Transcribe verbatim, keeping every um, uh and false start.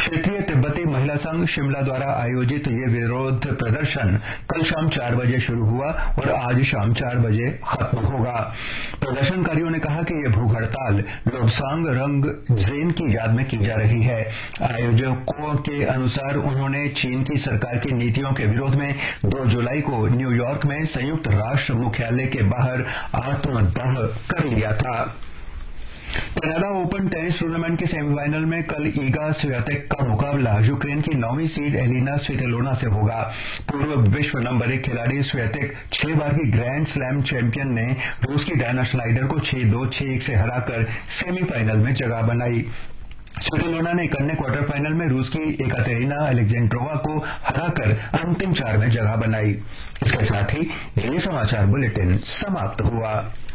क्षेत्रीय तिब्बती महिला संघ शिमला द्वारा आयोजित ये विरोध प्रदर्शन कल शाम चार बजे शुरू हुआ और आज शाम चार बजे खत्म होगा। प्रदर्शनकारियों ने कहा कि ये भूख हड़ताल लोब्सांग रंगजेन की याद में की जा रही है। आयोजकों के अनुसार उन्होंने चीन की सरकार की नीतियों के विरोध में दो जुलाई को न्यूयॉर्क में संयुक्त राष्ट्र मुख्यालय के बाहर आत्मदाह कर लिया था। कनाडा ओपन टेनिस टूर्नामेंट के सेमीफाइनल में कल ईगा स्वियातेक का मुकाबला यूक्रेन की नौवीं सीड एलिना स्वितोलिना से होगा। पूर्व विश्व नंबर एक खिलाड़ी स्वियातेक छह बार की ग्रैंड स्लैम चैंपियन ने रूस की डायना श्नाइडर को छह दो छह एक से हराकर सेमीफाइनल में जगह बनाई। स्वितोलिना ने एक अन्य क्वार्टर फाइनल में रूस की एकातेरिना अलेक्जेंड्रोवा को हराकर अंतिम चार में जगह बनाई। इसके साथ ही ये समाचार बुलेटिन समाप्त हुआ।